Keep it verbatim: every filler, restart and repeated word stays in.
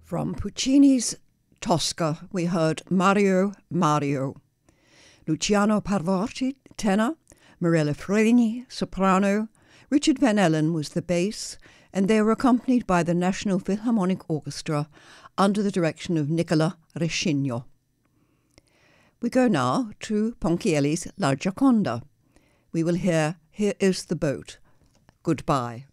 From Puccini's Tosca, we heard Mario, Mario. Luciano Pavarotti, tenor, Mirella Freni, soprano, Richard Van Ellen was the bass, and they were accompanied by the National Philharmonic Orchestra under the direction of Nicola Rescigno. We go now to Ponchielli's La Gioconda. We will hear Here Is the Boat. Goodbye.